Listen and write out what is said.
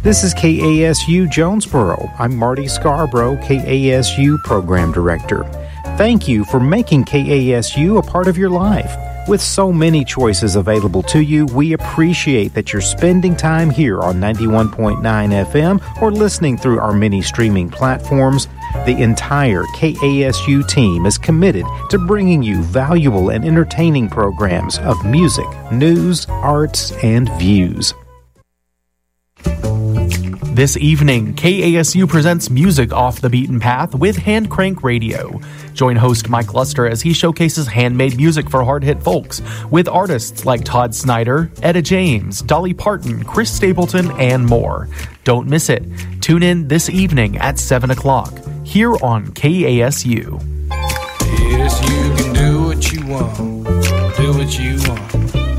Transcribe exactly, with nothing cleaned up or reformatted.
This is K A S U Jonesboro. I'm Marty Scarborough, K A S U Program Director. Thank you for making K A S U a part of your life. With so many choices available to you, we appreciate that you're spending time here on ninety-one point nine F M or listening through our many streaming platforms. The entire K A S U team is committed to bringing you valuable and entertaining programs of music, news, arts, and views. This evening, K A S U presents Music Off the Beaten Path with Hand Crank Radio. Join host Mike Luster as he showcases handmade music for hard-hit folks with artists like Todd Snyder, Etta James, Dolly Parton, Chris Stapleton, and more. Don't miss it. Tune in this evening at seven o'clock here on K A S U. Yes, you can do what you want, do what you want.